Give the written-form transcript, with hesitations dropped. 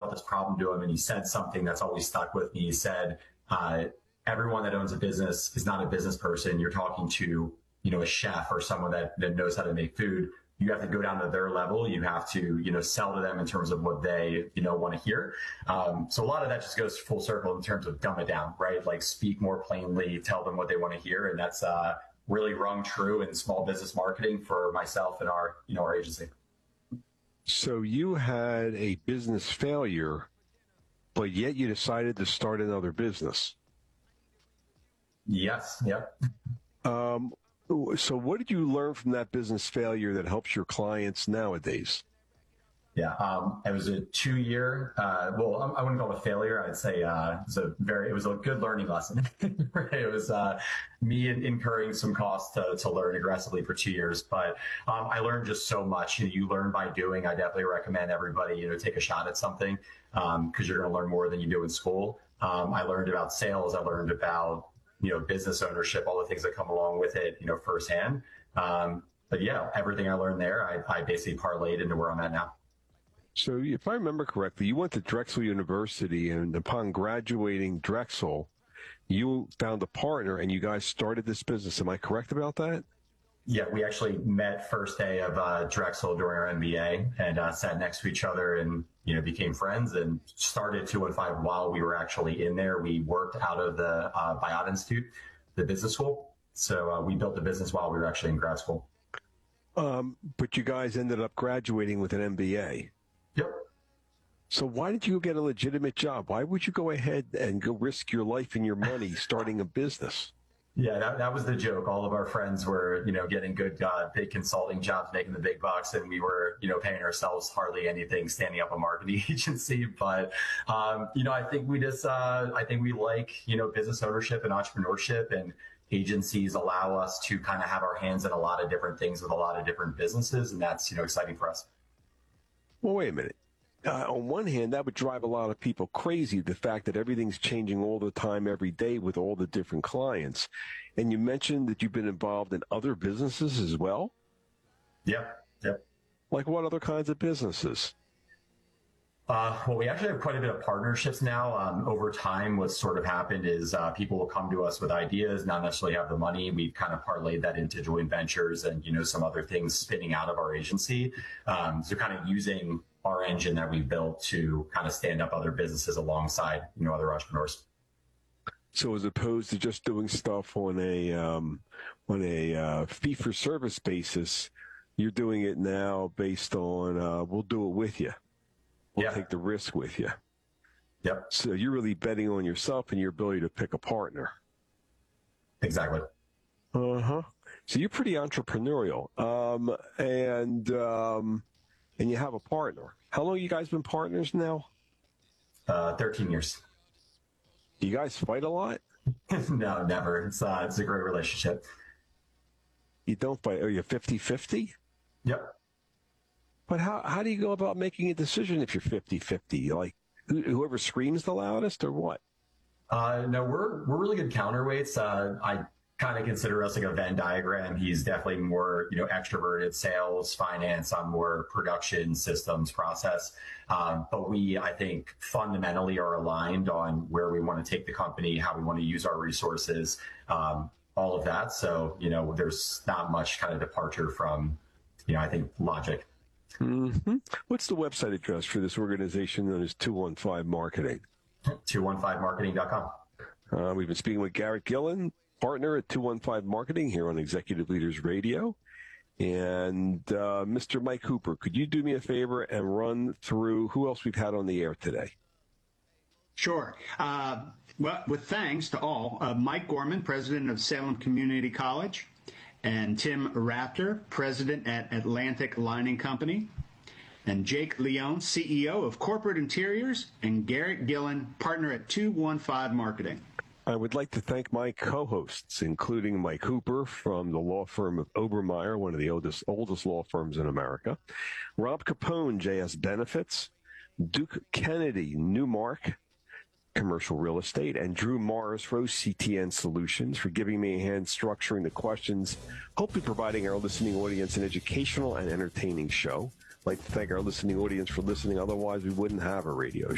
brought this problem to him, and he said something that's always stuck with me. He said, everyone that owns a business is not a business person. You're talking to, a chef or someone that knows how to make food. You have to go down to their level. You have to, sell to them in terms of what they, want to hear. So a lot of that just goes full circle in terms of dumb it down, right? Like speak more plainly, tell them what they want to hear. And that's really rung true in small business marketing for myself and our agency. So you had a business failure, but yet you decided to start another business. Yes. Yep. So what did you learn from that business failure that helps your clients nowadays? Yeah, it was a 2-year. Well, I wouldn't call it a failure. I'd say it was a good learning lesson. It was me incurring some costs to learn aggressively for 2 years, but I learned just so much. You learn by doing. I definitely recommend everybody take a shot at something because you're going to learn more than you do in school. I learned about sales. I learned about business ownership, all the things that come along with it, firsthand. But yeah, everything I learned there, I basically parlayed into where I'm at now. So if I remember correctly, you went to Drexel University, and upon graduating Drexel, you found a partner and you guys started this business. Am I correct about that? Yeah, we actually met first day of Drexel during our MBA and sat next to each other and, became friends and started 215 while we were actually in there. We worked out of the Biot Institute, the business school. So we built the business while we were actually in grad school. But you guys ended up graduating with an MBA. Yep. So why did you get a legitimate job? Why would you go ahead and go risk your life and your money starting a business? Yeah, that was the joke. All of our friends were, getting good, big consulting jobs, making the big bucks, and we were, paying ourselves hardly anything, standing up a marketing agency. But, I think we like, business ownership and entrepreneurship, and agencies allow us to kind of have our hands in a lot of different things with a lot of different businesses, and that's, exciting for us. Well, wait a minute. On one hand, that would drive a lot of people crazy, the fact that everything's changing all the time, every day with all the different clients. And you mentioned that you've been involved in other businesses as well? Yep. Like what other kinds of businesses? Well, we actually have quite a bit of partnerships now. Over time, what's sort of happened is people will come to us with ideas, not necessarily have the money. We've kind of parlayed that into joint ventures and, some other things spinning out of our agency. So kind of using our engine that we built to kind of stand up other businesses alongside, other entrepreneurs. So as opposed to just doing stuff on a fee-for-service basis, you're doing it now based on we'll do it with you. We'll take the risk with you. Yep. So you're really betting on yourself and your ability to pick a partner. Exactly. Uh-huh. So you're pretty entrepreneurial. And you have a partner. How long have you guys been partners now? 13 years. Do you guys fight a lot? No, never. It's a great relationship. You don't fight. Are you 50-50? Yep. But how do you go about making a decision if you're 50-50? Like whoever screams the loudest or what? No, we're really good counterweights. I kind of consider us like a Venn diagram. He's definitely more, extroverted, sales, finance. I'm more production, systems, process. But we, I think, fundamentally are aligned on where we want to take the company, how we want to use our resources, all of that. So, there's not much kind of departure from, I think, logic. Mm-hmm. What's the website address for this organization known as 215 Marketing? 215marketing.com. We've been speaking with Garrett Gillen, partner at 215 Marketing here on Executive Leaders Radio. And Mr. Mike Hooper, could you do me a favor and run through who else we've had on the air today? Sure. Well, with thanks to all, Mike Gorman, president of Salem Community College, and Tim Raptor, president at Atlantic Lining Company, and Jake Leone, CEO of Corporate Interiors, and Garrett Gillen, partner at 215 Marketing. I would like to thank my co-hosts, including Mike Hooper from the law firm of Obermeyer, one of the oldest law firms in America, Rob Capone, JS Benefits, Duke Kennedy, Newmark Commercial Real Estate, and Drew Morris, Rose CTN Solutions, for giving me a hand structuring the questions, hopefully providing our listening audience an educational and entertaining show. I'd like to thank our listening audience for listening. Otherwise, we wouldn't have a radio show.